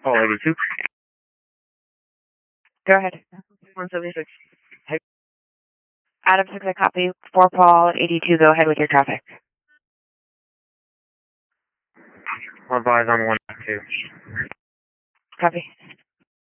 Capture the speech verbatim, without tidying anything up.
Paul eighty-two. Go ahead. one seventy-six. Adam six, I copy. four Paul eighty-two, go ahead with your traffic. Advise on one two. Copy.